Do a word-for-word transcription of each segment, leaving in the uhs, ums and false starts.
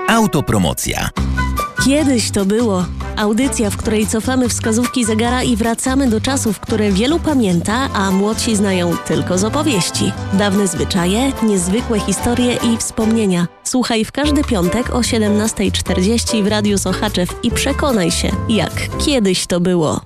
Autopromocja. Kiedyś to było. Audycja, w której cofamy wskazówki zegara i wracamy do czasów, które wielu pamięta, a młodsi znają tylko z opowieści. Dawne zwyczaje, niezwykłe historie i wspomnienia. Słuchaj w każdy piątek o siedemnasta czterdzieści w Radiu Sochaczew i przekonaj się, jak kiedyś to było.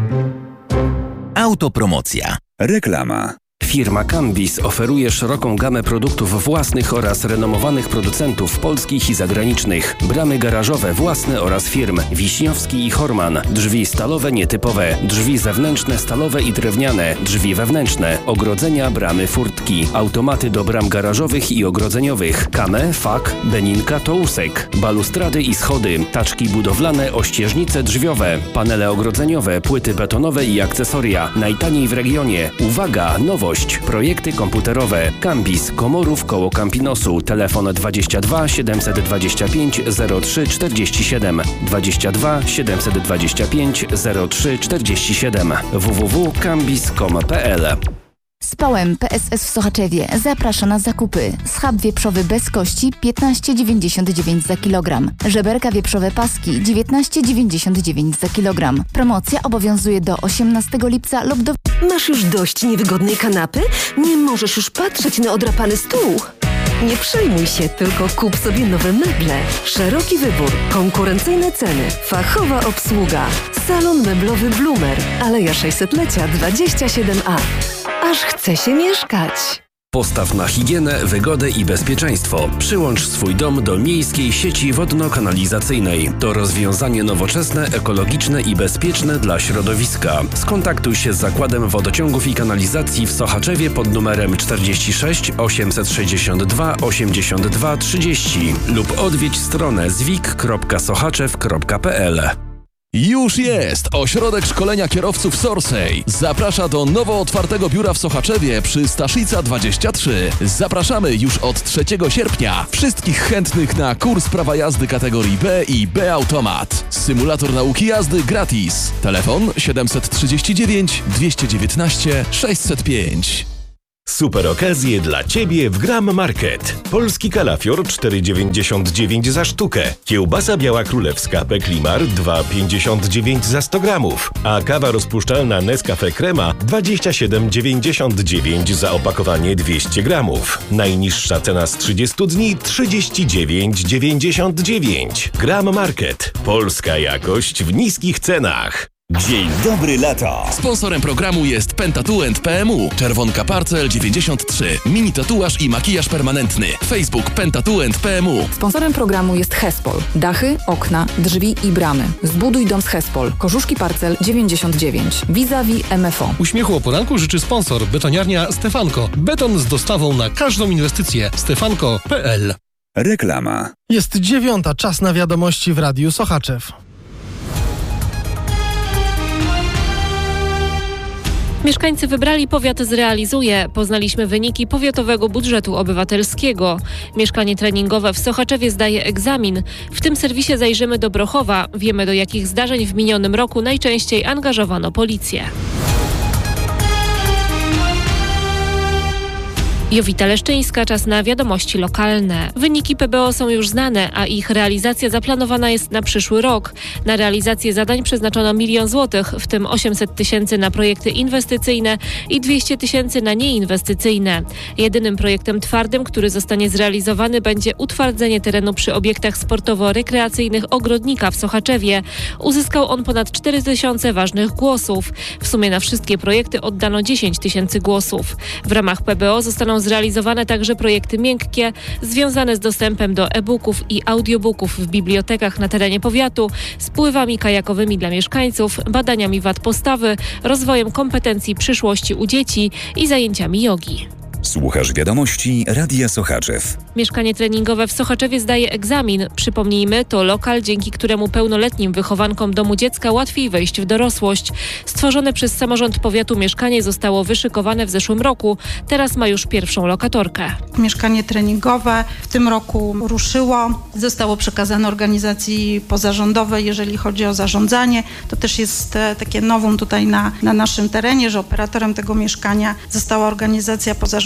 Autopromocja. Reklama. Firma Cambis oferuje szeroką gamę produktów własnych oraz renomowanych producentów polskich i zagranicznych. Bramy garażowe własne oraz firm Wiśniowski i Horman. Drzwi stalowe nietypowe. Drzwi zewnętrzne stalowe i drewniane. Drzwi wewnętrzne. Ogrodzenia, bramy, furtki. Automaty do bram garażowych i ogrodzeniowych. Kamę, fak, beninka, tousek. Balustrady i schody. Taczki budowlane, ościeżnice drzwiowe. Panele ogrodzeniowe, płyty betonowe i akcesoria. Najtaniej w regionie. Uwaga, nowość. Projekty komputerowe. Cambis, Komorów koło Campinosu. Telefon dwadzieścia dwa siedemset dwadzieścia pięć zero trzy czterdzieści siedem. dwadzieścia dwa siedemset dwadzieścia pięć zero trzy czterdzieści siedem. w w w kropka cambis kropka com kropka p l. Społem P S S w Sochaczewie zaprasza na zakupy. Schab wieprzowy bez kości piętnaście dziewięćdziesiąt dziewięć za kilogram. Żeberka wieprzowe paski dziewiętnaście dziewięćdziesiąt dziewięć za kilogram. Promocja obowiązuje do osiemnastego lipca lub do... Masz już dość niewygodnej kanapy? Nie możesz już patrzeć na odrapany stół? Nie przejmuj się, tylko kup sobie nowe meble. Szeroki wybór, konkurencyjne ceny, fachowa obsługa. Salon meblowy Blumer, Aleja sześćsetlecia dwadzieścia siedem A. Aż chce się mieszkać. Postaw na higienę, wygodę i bezpieczeństwo. Przyłącz swój dom do miejskiej sieci wodno-kanalizacyjnej. To rozwiązanie nowoczesne, ekologiczne i bezpieczne dla środowiska. Skontaktuj się z Zakładem Wodociągów i Kanalizacji w Sochaczewie pod numerem czterdzieści sześć osiemset sześćdziesiąt dwa osiemdziesiąt dwa trzydzieści lub odwiedź stronę zwik kropka sochaczew kropka p l. Już jest! Ośrodek Szkolenia Kierowców Sorsej zaprasza do nowo otwartego biura w Sochaczewie przy Staszica dwadzieścia trzy. Zapraszamy już od trzeciego sierpnia. Wszystkich chętnych na kurs prawa jazdy kategorii B i B Automat. Symulator nauki jazdy gratis. Telefon siedemset trzydzieści dziewięć dwieście dziewiętnaście sześćset pięć. Super okazje dla Ciebie w Gram Market. Polski kalafior cztery dziewięćdziesiąt dziewięć za sztukę. Kiełbasa biała królewska Peklimar dwa pięćdziesiąt dziewięć za sto gramów. A kawa rozpuszczalna Nescafe Crema dwadzieścia siedem dziewięćdziesiąt dziewięć za opakowanie dwieście gramów. Najniższa cena z trzydziestu dni trzydzieści dziewięć dziewięćdziesiąt dziewięć. Gram Market. Polska jakość w niskich cenach. Dzień dobry lata. Sponsorem programu jest Pentatuent P M U. Czerwonka Parcel dziewięćdziesiąt trzy. Mini tatuaż i makijaż permanentny. Facebook Pentatuent P M U. Sponsorem programu jest Hespol. Dachy, okna, drzwi i bramy. Zbuduj dom z Hespol. Korzuszki Parcel dziewięćdziesiąt dziewięć. Vis-a-vis M F O. Uśmiechu o poranku życzy sponsor betoniarnia Stefanko. Beton z dostawą na każdą inwestycję. stefanko kropka p l. Reklama. Jest dziewiąta, czas na wiadomości w Radiu Sochaczew. Mieszkańcy wybrali, powiat zrealizuje. Poznaliśmy wyniki powiatowego budżetu obywatelskiego. Mieszkanie treningowe w Sochaczewie zdaje egzamin. W tym serwisie zajrzymy do Brochowa. Wiemy, do jakich zdarzeń w minionym roku najczęściej angażowano policję. Jowita Leszczyńska, czas na wiadomości lokalne. Wyniki P B O są już znane, a ich realizacja zaplanowana jest na przyszły rok. Na realizację zadań przeznaczono milion złotych, w tym osiemset tysięcy na projekty inwestycyjne i dwieście tysięcy na nieinwestycyjne. Jedynym projektem twardym, który zostanie zrealizowany, będzie utwardzenie terenu przy obiektach sportowo-rekreacyjnych Ogrodnika w Sochaczewie. Uzyskał on ponad cztery tysiące ważnych głosów. W sumie na wszystkie projekty oddano dziesięć tysięcy głosów. W ramach P B O zostaną zrealizowane także projekty miękkie związane z dostępem do e-booków i audiobooków w bibliotekach na terenie powiatu, spływami kajakowymi dla mieszkańców, badaniami wad postawy, rozwojem kompetencji przyszłości u dzieci i zajęciami jogi. Słuchasz wiadomości Radia Sochaczew. Mieszkanie treningowe w Sochaczewie zdaje egzamin. Przypomnijmy, to lokal, dzięki któremu pełnoletnim wychowankom domu dziecka łatwiej wejść w dorosłość. Stworzone przez samorząd powiatu mieszkanie zostało wyszykowane w zeszłym roku. Teraz ma już pierwszą lokatorkę. Mieszkanie treningowe w tym roku ruszyło. Zostało przekazane organizacji pozarządowej, jeżeli chodzi o zarządzanie. To też jest takie nowum tutaj na, na naszym terenie, że operatorem tego mieszkania została organizacja pozarządowa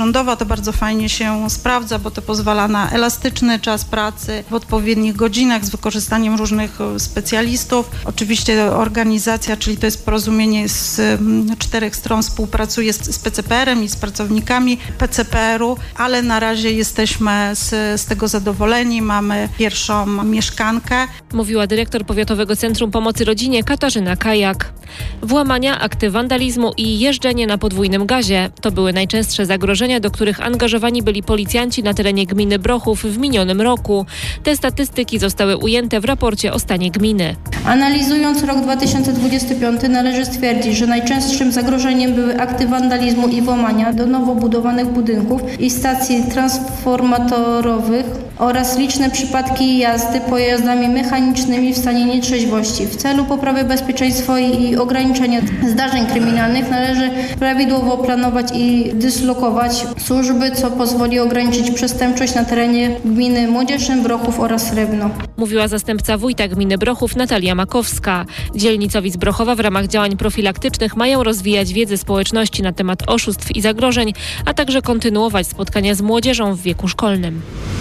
pozarządowa, to bardzo fajnie się sprawdza, bo to pozwala na elastyczny czas pracy w odpowiednich godzinach z wykorzystaniem różnych specjalistów. Oczywiście organizacja, czyli to jest porozumienie z czterech stron, współpracuje z, z P C P R-em i z pracownikami P C P R-u, ale na razie jesteśmy z, z tego zadowoleni. Mamy pierwszą mieszkankę. Mówiła dyrektor Powiatowego Centrum Pomocy Rodzinie Katarzyna Kajak. Włamania, akty wandalizmu i jeżdżenie na podwójnym gazie to były najczęstsze zagrożenia, do których angażowani byli policjanci na terenie gminy Brochów w minionym roku. Te statystyki zostały ujęte w raporcie o stanie gminy. Analizując rok dwa tysiące dwudziesty piąty należy stwierdzić, że najczęstszym zagrożeniem były akty wandalizmu i włamania do nowo budowanych budynków i stacji transformatorowych oraz liczne przypadki jazdy pojazdami mechanicznymi w stanie nietrzeźwości. W celu poprawy bezpieczeństwa i ograniczenia zdarzeń kryminalnych należy prawidłowo planować i dyslokować służby, co pozwoli ograniczyć przestępczość na terenie gminy Młodzieszyn, Brochów oraz Srebrno. Mówiła zastępca wójta gminy Brochów Natalia Makowska. Dzielnicowi z Brochowa w ramach działań profilaktycznych mają rozwijać wiedzę społeczności na temat oszustw i zagrożeń, a także kontynuować spotkania z młodzieżą w wieku szkolnym.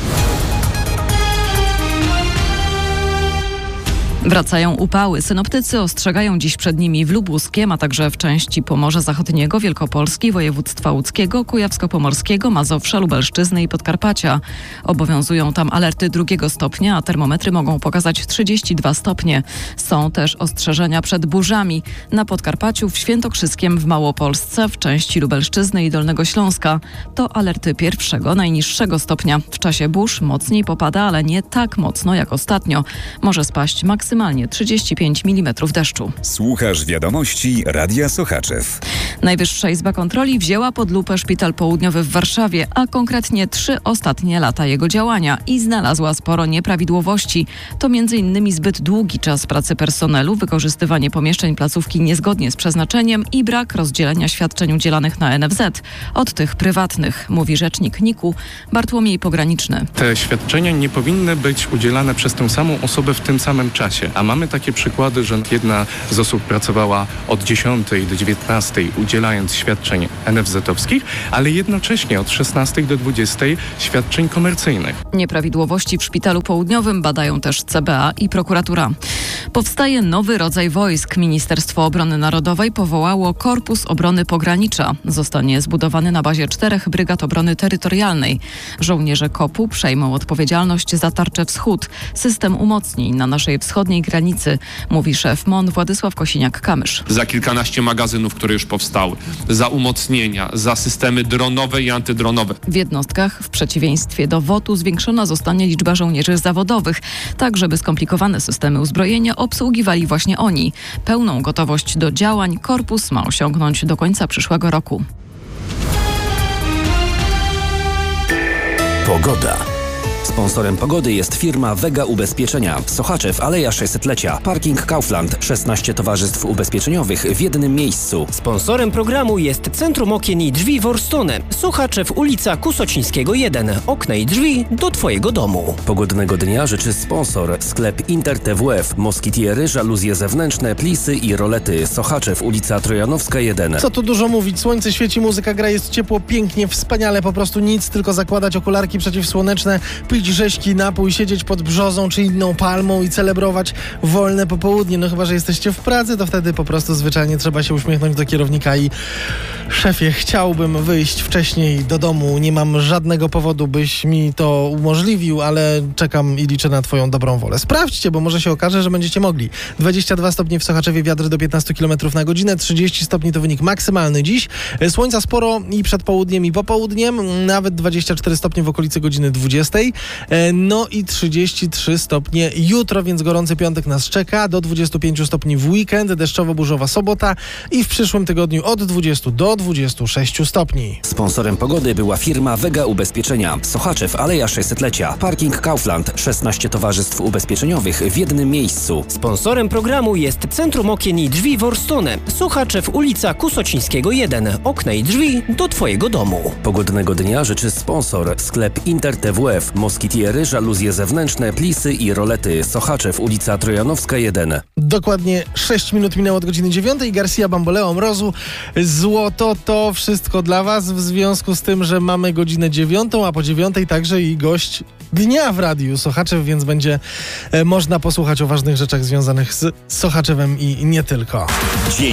Wracają upały. Synoptycy ostrzegają dziś przed nimi w Lubuskiem, a także w części Pomorza Zachodniego, Wielkopolski, województwa łódzkiego, kujawsko-pomorskiego, Mazowsza, Lubelszczyzny i Podkarpacia. Obowiązują tam alerty drugiego stopnia, a termometry mogą pokazać trzydzieści dwa stopnie. Są też ostrzeżenia przed burzami. Na Podkarpaciu, w Świętokrzyskiem, w Małopolsce, w części Lubelszczyzny i Dolnego Śląska. To alerty pierwszego, najniższego stopnia. W czasie burz mocniej popada, ale nie tak mocno jak ostatnio. Może spaść maksymalnie maksymalnie trzydzieści pięć milimetrów deszczu. Słuchasz wiadomości Radia Sochaczew. Najwyższa Izba Kontroli wzięła pod lupę Szpital Południowy w Warszawie, a konkretnie trzy ostatnie lata jego działania i znalazła sporo nieprawidłowości. To między innymi zbyt długi czas pracy personelu, wykorzystywanie pomieszczeń placówki niezgodnie z przeznaczeniem i brak rozdzielenia świadczeń udzielanych na N F Z od tych prywatnych, mówi rzecznik N I K-u Bartłomiej Pograniczny. Te świadczenia nie powinny być udzielane przez tę samą osobę w tym samym czasie. A mamy takie przykłady, że jedna z osób pracowała od dziesiątej do dziewiętnastej udzielając świadczeń N F Z-owskich, ale jednocześnie od szesnastej do dwudziestej świadczeń komercyjnych. Nieprawidłowości w Szpitalu Południowym badają też C B A i prokuratura. Powstaje nowy rodzaj wojsk. Ministerstwo Obrony Narodowej powołało Korpus Obrony Pogranicza. Zostanie zbudowany na bazie czterech brygad obrony terytorialnej. Żołnierze kopu przejmą odpowiedzialność za Tarczę Wschód, system umocnień na naszej wschodniej granicy, mówi szef M O N Władysław Kosiniak-Kamysz. Za kilkanaście magazynów, które już powstały, za umocnienia, za systemy dronowe i antydronowe. W jednostkach, w przeciwieństwie do W O T-u, zwiększona zostanie liczba żołnierzy zawodowych, tak żeby skomplikowane systemy uzbrojenia obsługiwali właśnie oni. Pełną gotowość do działań korpus ma osiągnąć do końca przyszłego roku. Pogoda. Sponsorem pogody jest firma Vega Ubezpieczenia. Sochaczew, Aleja sześćsetlecia. Parking Kaufland. szesnaście towarzystw ubezpieczeniowych w jednym miejscu. Sponsorem programu jest Centrum Okien i Drzwi Worstone. Sochaczew, ulica Kusocińskiego jeden. Okna i drzwi do Twojego domu. Pogodnego dnia życzy sponsor. Sklep Inter T W F. Moskitiery, żaluzje zewnętrzne, plisy i rolety. Sochaczew, ulica Trojanowska jeden. Co tu dużo mówić. Słońce świeci, muzyka gra, jest ciepło, pięknie, wspaniale. Po prostu nic, tylko zakładać okularki przeciwsłoneczne, pić rzeźki napój, siedzieć pod brzozą czy inną palmą i celebrować wolne popołudnie. No chyba że jesteście w pracy, to wtedy po prostu zwyczajnie trzeba się uśmiechnąć do kierownika i szefie, chciałbym wyjść wcześniej do domu. Nie mam żadnego powodu, byś mi to umożliwił, ale czekam i liczę na twoją dobrą wolę. Sprawdźcie, bo może się okaże, że będziecie mogli. dwadzieścia dwa stopnie w Sochaczewie, wiatr do piętnaście kilometrów na godzinę, trzydzieści stopni to wynik maksymalny dziś. Słońca sporo i przed południem i po południem, nawet dwadzieścia cztery stopnie w okolicy godziny dwudziestej. No i trzydzieści trzy stopnie jutro, więc gorący piątek nas czeka. Do dwudziestu pięciu stopni w weekend, deszczowo-burzowa sobota i w przyszłym tygodniu od dwudziestu do dwudziestu sześciu stopni. Sponsorem pogody była firma Vega Ubezpieczenia. Sochaczew, Aleja sześćsetlecia. Parking Kaufland. szesnaście towarzystw ubezpieczeniowych w jednym miejscu. Sponsorem programu jest Centrum Okien i Drzwi Worstone. Sochaczew, ulica Kusocińskiego jeden. Okna i drzwi do Twojego domu. Pogodnego dnia życzy sponsor. Sklep Inter T W F. moskitiery, żaluzje zewnętrzne, plisy i rolety. Sochaczew, ulica Trojanowska jeden. Dokładnie sześć minut minęło od godziny dziewiątej. Garcia Bamboleo, Mrozu, Złoto, to wszystko dla Was w związku z tym, że mamy godzinę dziewiątą, a po dziewiątej także i gość dnia w Radiu Sochaczew, więc będzie e, można posłuchać o ważnych rzeczach związanych z Sochaczewem i nie tylko.